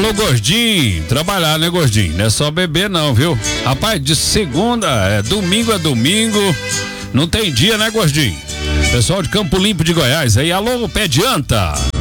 Alô, Gordinho, trabalhar, né, Gordinho? Não é só beber não, viu? Rapaz, de segunda, domingo é domingo, não tem dia, né, Gordinho? Pessoal de Campo Limpo de Goiás aí, alô, pé de anta.